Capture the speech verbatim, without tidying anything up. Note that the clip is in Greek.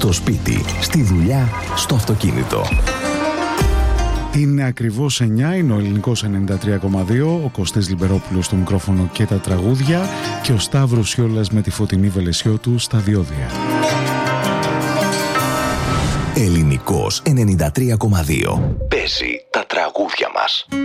Στο σπίτι, στη δουλειά, στο αυτοκίνητο. Είναι ακριβώς εννιά, είναι ο Ελληνικός ενενήντα τρία κόμμα δύο, ο Κωστής Λιμπερόπουλος στο μικρόφωνο και τα τραγούδια και ο Σταύρος Σιόλας με τη Φωτεινή Βελεσιώτου στα διόδια. Ελληνικός ενενήντα τρία κόμμα δύο. Παίζει τα τραγούδια μας.